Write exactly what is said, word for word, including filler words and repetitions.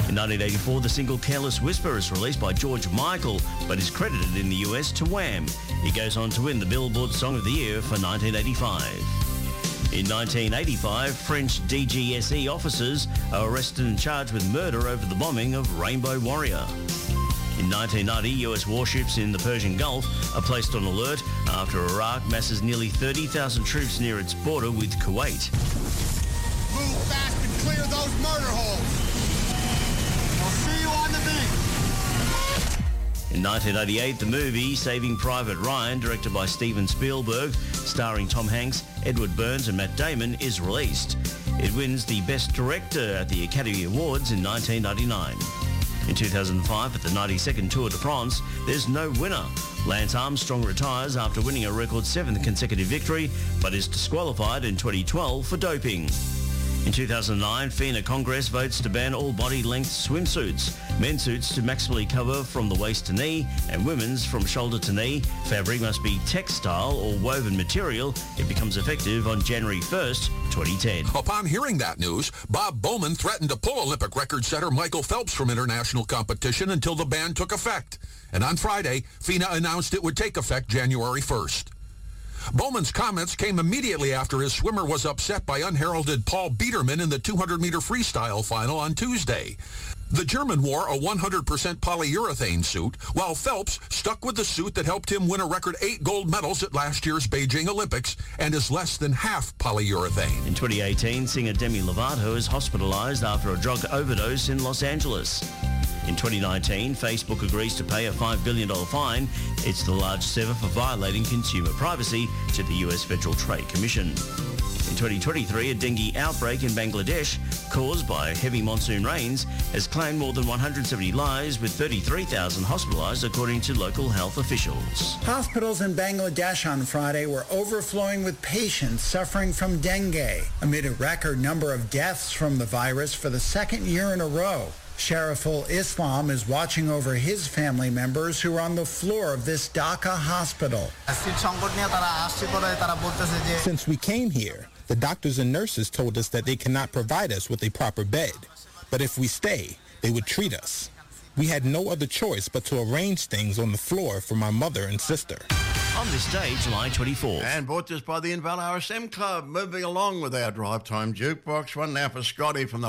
In nineteen eighty-four, the single Careless Whisper is released by George Michael, but is credited in the U S to Wham. He goes on to win the Billboard Song of the Year for nineteen eighty-five. In nineteen eighty-five, French D G S E officers are arrested and charged with murder over the bombing of Rainbow Warrior. In nineteen ninety, U S warships in the Persian Gulf are placed on alert after Iraq masses nearly thirty thousand troops near its border with Kuwait. Move fast and clear those murder holes. I'll see you on the beat. In nineteen eighty-eight, the movie Saving Private Ryan, directed by Steven Spielberg, starring Tom Hanks, Edward Burns and Matt Damon, is released. It wins the Best Director at the Academy Awards in nineteen ninety-nine. In two thousand five, at the ninety-second Tour de France, there's no winner. Lance Armstrong retires after winning a record seventh consecutive victory, but is disqualified in twenty twelve for doping. In two thousand nine, FINA Congress votes to ban all body-length swimsuits, men's suits to maximally cover from the waist to knee, and women's from shoulder to knee. Fabric must be textile or woven material. It becomes effective on January first, twenty ten. Upon hearing that news, Bob Bowman threatened to pull Olympic record setter Michael Phelps from international competition until the ban took effect. And on Friday, FINA announced it would take effect January first. Bowman's comments came immediately after his swimmer was upset by unheralded Paul Biederman in the two hundred meter freestyle final on Tuesday. The German wore a one hundred percent polyurethane suit, while Phelps stuck with the suit that helped him win a record eight gold medals at last year's Beijing Olympics and is less than half polyurethane. In twenty eighteen, singer Demi Lovato is hospitalized after a drug overdose in Los Angeles. In twenty nineteen, Facebook agrees to pay a five billion dollars fine. It's the largest ever for violating consumer privacy to the U S Federal Trade Commission. In twenty twenty-three, a dengue outbreak in Bangladesh caused by heavy monsoon rains has claimed more than one hundred seventy lives, with thirty-three thousand hospitalized, according to local health officials. Hospitals in Bangladesh on Friday were overflowing with patients suffering from dengue, amid a record number of deaths from the virus for the second year in a row. Shariful Islam is watching over his family members who are on the floor of this Dhaka hospital. Since we came here, the doctors and nurses told us that they cannot provide us with a proper bed. But if we stay, they would treat us. We had no other choice but to arrange things on the floor for my mother and sister. On this day, July twenty-fourth. And brought to us by the Inval R S M Club. Moving along with our drive time jukebox. One now for Scotty from the